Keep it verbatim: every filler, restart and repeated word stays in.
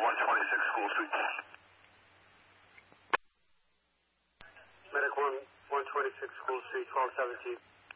one twenty-six School Street. Medic one, one twenty-six School Street, twelve seventeen.